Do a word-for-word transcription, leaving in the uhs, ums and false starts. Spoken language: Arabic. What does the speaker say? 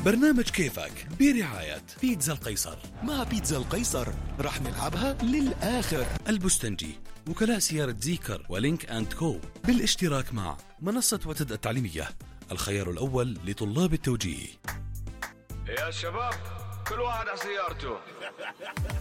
برنامج كيفك برعاية بيتزا القيصر. مع بيتزا القيصر رح نلعبها للآخر. البستنجي، وكلاء سيارة زيكر ولينك أند كو، بالاشتراك مع منصة وتد التعليمية، الخيار الأول لطلاب التوجيه. يا شباب كل واحد على سيارته.